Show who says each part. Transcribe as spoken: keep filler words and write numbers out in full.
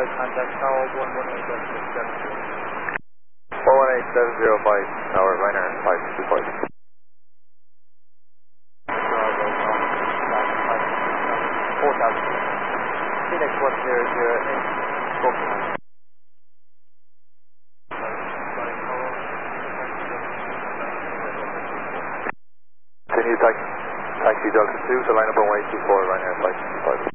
Speaker 1: five, contact tower one one eight seven zero.
Speaker 2: one one eight seven zero five, tower, Ryanair five two five.
Speaker 1: four thousand. Phoenix one zero zero eight, Brooklyn.
Speaker 2: Continue taxi, taxi Delta two to line up one eight two four, Ryanair five two five.